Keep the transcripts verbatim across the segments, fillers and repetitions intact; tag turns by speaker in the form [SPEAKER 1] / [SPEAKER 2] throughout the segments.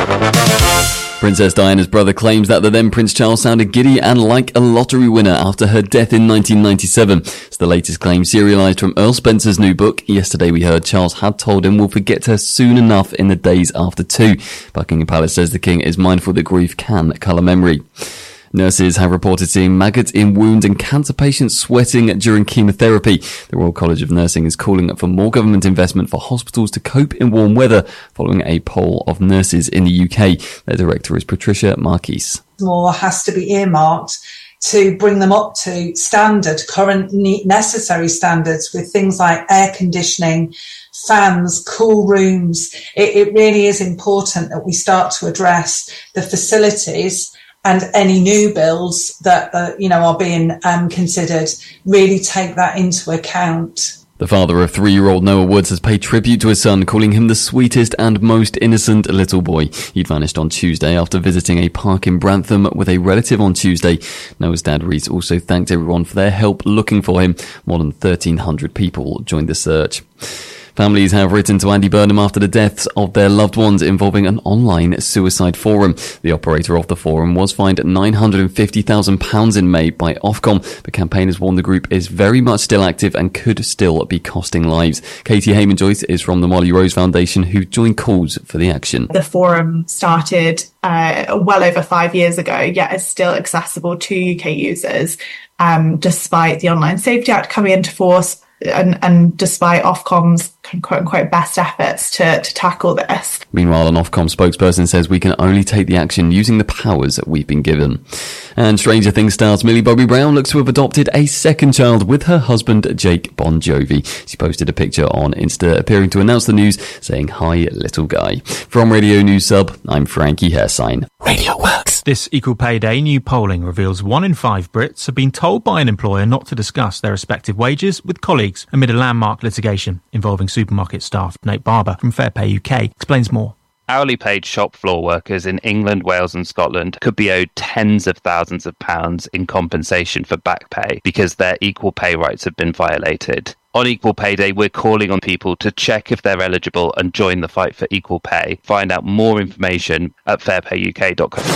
[SPEAKER 1] Princess Diana's brother claims that the then Prince Charles sounded giddy and like a lottery winner after her death in nineteen ninety-seven. It's the latest claim serialised from Earl Spencer's new book. Yesterday we heard Charles had told him we'll forget her soon enough in the days after too. Buckingham Palace says the King is mindful that grief can colour memory. Nurses have reported seeing maggots in wounds and cancer patients sweating during chemotherapy. The Royal College of Nursing is calling for more government investment for hospitals to cope in warm weather, following a poll of nurses in the U K. Their director is Patricia Marquis.
[SPEAKER 2] More has to be earmarked to bring them up to standard, current necessary standards with things like air conditioning, fans, cool rooms. It, it really is important that we start to address the facilities and any new builds that, uh, you know, are being um, considered, really take that into account.
[SPEAKER 1] The father of three-year-old Noah Woods has paid tribute to his son, calling him the sweetest and most innocent little boy. He'd vanished on Tuesday after visiting a park in Brantham with a relative on Tuesday. Noah's dad, Reese, also thanked everyone for their help looking for him. More than thirteen hundred people joined the search. Families have written to Andy Burnham after the deaths of their loved ones involving an online suicide forum. The operator of the forum was fined nine hundred fifty thousand pounds in May by Ofcom, but campaigners warn the group is very much still active and could still be costing lives. Katie Hayman-Joyce is from the Molly Rose Foundation, who joined calls for the action.
[SPEAKER 3] The forum started uh, well over five years ago, yet is still accessible to U K users, um, despite the Online Safety Act coming into force. And, and despite Ofcom's quote-unquote best efforts to, to tackle this.
[SPEAKER 1] Meanwhile, an Ofcom spokesperson says we can only take the action using the powers that we've been given. And Stranger Things stars Millie Bobby Brown looks to have adopted a second child with her husband, Jake Bon Jovi. She posted a picture on Insta appearing to announce the news, saying, "Hi, little guy." From Radio News Sub, I'm Frankie Hairsign.
[SPEAKER 4] Radio Works. This Equal Pay Day, new polling reveals one in five Brits have been told by an employer not to discuss their respective wages with colleagues amid a landmark litigation involving supermarket staff. Nate Barber from Fair Pay U K explains more.
[SPEAKER 5] Hourly paid shop floor workers in England, Wales and Scotland could be owed tens of thousands of pounds in compensation for back pay because their equal pay rights have been violated. On Equal Pay Day, we're calling on people to check if they're eligible and join the fight for equal pay. Find out more information at fair pay u k dot com.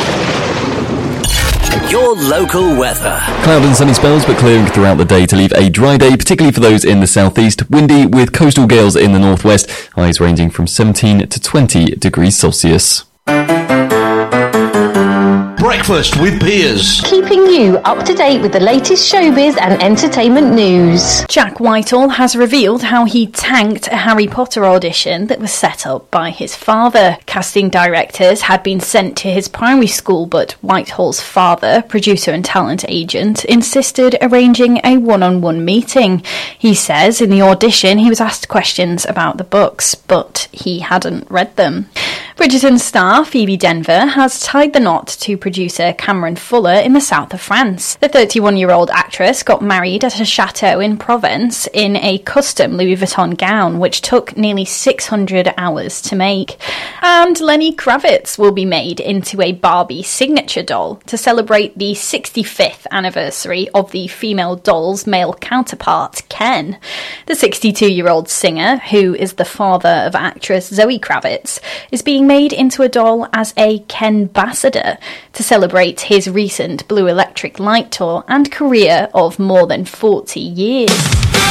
[SPEAKER 6] Your local weather.
[SPEAKER 1] Cloud and sunny spells, but clearing throughout the day to leave a dry day, particularly for those in the southeast. Windy with coastal gales in the northwest. Highs ranging from seventeen to twenty degrees Celsius.
[SPEAKER 7] Breakfast with Peers.
[SPEAKER 8] Keeping you up to date with the latest showbiz and entertainment news.
[SPEAKER 9] Jack Whitehall has revealed how he tanked a Harry Potter audition that was set up by his father. Casting directors had been sent to his primary school, but Whitehall's father, producer and talent agent, insisted arranging a one-on-one meeting. He says in the audition he was asked questions about the books, but he hadn't read them. Bridgerton star Phoebe Denver has tied the knot to producer Cameron Fuller in the south of France. The thirty-one-year-old actress got married at a chateau in Provence in a custom Louis Vuitton gown, which took nearly six hundred hours to make. And Lenny Kravitz will be made into a Barbie signature doll to celebrate the sixty-fifth anniversary of the female doll's male counterpart, Ken. The sixty-two-year-old singer, who is the father of actress Zoe Kravitz, is being made into a doll as a Ken-bassador to celebrate his recent Blue Electric Light tour and career of more than forty years.